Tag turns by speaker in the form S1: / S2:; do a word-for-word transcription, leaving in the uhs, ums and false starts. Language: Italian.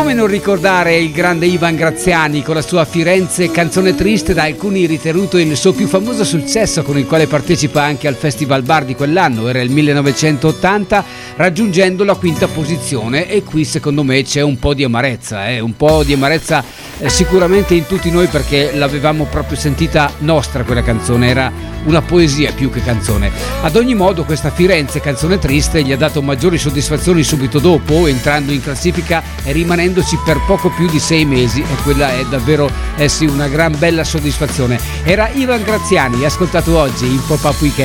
S1: come non ricordare il grande Ivan Graziani con la sua Firenze, canzone triste, da alcuni ritenuto il suo più famoso successo, con il quale partecipa anche al Festival Bar di quell'anno, era il millenovecentottanta, raggiungendo la quinta posizione. E qui secondo me c'è un po' di amarezza, eh? un po' di amarezza eh, sicuramente in tutti noi, perché l'avevamo proprio sentita nostra quella canzone, era una poesia più che canzone. Ad ogni modo questa Firenze, canzone triste, gli ha dato maggiori soddisfazioni subito dopo, entrando in classifica e rimanendoci per poco più di sei mesi, e quella è davvero eh sì, una gran bella soddisfazione. Era Ivan Graziani, ascoltato oggi in Pop-Up Weekend.